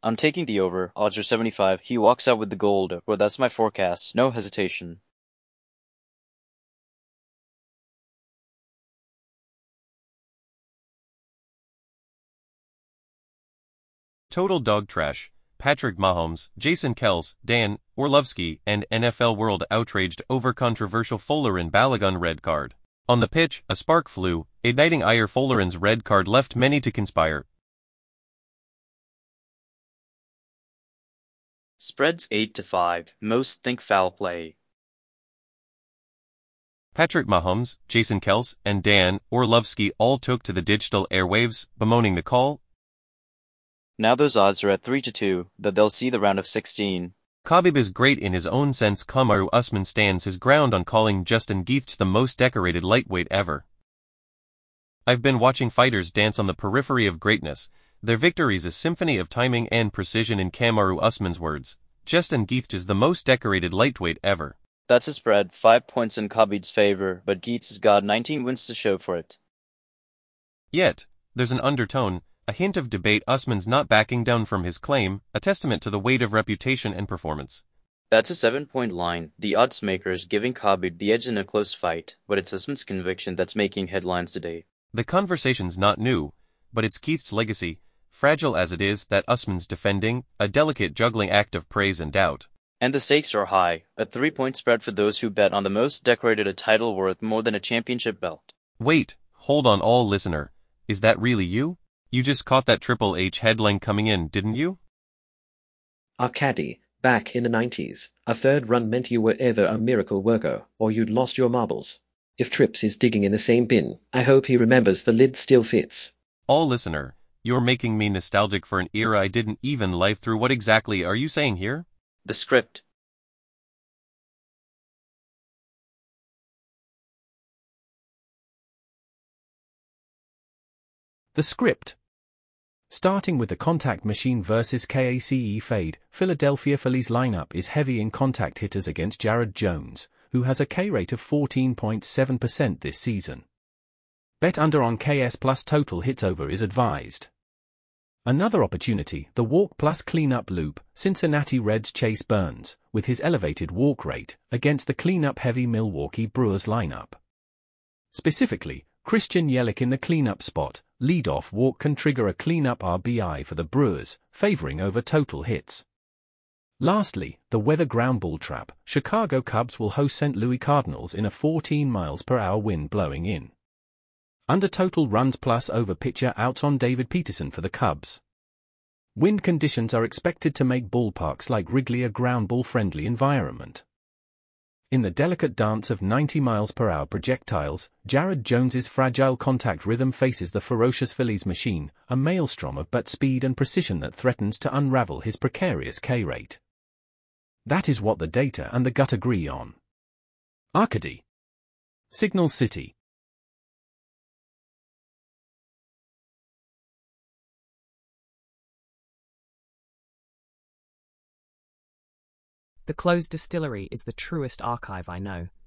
I'm taking the over. Odds are 75. He walks out with the gold. Well, that's my forecast. No hesitation. Total dog trash. Patrick Mahomes, Jason Kelce, Dan Orlovsky, and NFL world outraged over controversial Folarin Balogun red card. On the pitch, a spark flew, igniting ire. Folarin's red card left many to conspire. Spreads 8-5. Most think foul play. Patrick Mahomes, Jason Kelce, and Dan Orlovsky all took to the digital airwaves, bemoaning the call. Now those odds are at 3-2, that they'll see the round of 16. Khabib is great in his own sense. Kamaru Usman stands his ground on calling Justin Gaethje the most decorated lightweight ever. I've been watching fighters dance on the periphery of greatness. Their victory's a symphony of timing and precision. In Kamaru Usman's words, Justin Gaethje is the most decorated lightweight ever. That's a spread, 5 points in Khabib's favor, but Gaethje's got 19 wins to show for it. Yet, there's an undertone, a hint of debate. Usman's not backing down from his claim, a testament to the weight of reputation and performance. That's a 7-point line. The odds makers giving Khabib the edge in a close fight, but it's Usman's conviction that's making headlines today. The conversation's not new, but it's Gaethje's legacy, fragile as it is, that Usman's defending, a delicate juggling act of praise and doubt. And the stakes are high, a 3-point spread for those who bet on the most decorated, a title worth more than a championship belt. Wait, hold on all listener, is that really you? You just caught that Triple H headline coming in, didn't you? Arkady, back in the 90s, a third run meant you were either a miracle worker or you'd lost your marbles. If Trips is digging in the same bin, I hope he remembers the lid still fits. All listener, you're making me nostalgic for an era I didn't even live through. What exactly are you saying here? The script. The script. Starting with the contact machine versus KACE Fade, Philadelphia Phillies lineup is heavy in contact hitters against Jared Jones, who has a K rate of 14.7% this season. Bet under on KS plus total hits over is advised. Another opportunity, the walk plus cleanup loop, Cincinnati Reds Chase Burns, with his elevated walk rate, against the cleanup-heavy Milwaukee Brewers lineup. Specifically, Christian Yelich in the cleanup spot, leadoff walk can trigger a cleanup RBI for the Brewers, favoring over total hits. Lastly, the weather ground ball trap, Chicago Cubs will host St. Louis Cardinals in a 14 miles per hour wind blowing in. Under total runs plus over pitcher outs on David Peterson for the Cubs. Wind conditions are expected to make ballparks like Wrigley a ground ball friendly environment. In the delicate dance of 90 miles per hour projectiles, Jared Jones's fragile contact rhythm faces the ferocious Phillies machine, a maelstrom of bat speed and precision that threatens to unravel his precarious K rate. That is what the data and the gut agree on. Arkady. Signal City. The closed distillery is the truest archive I know.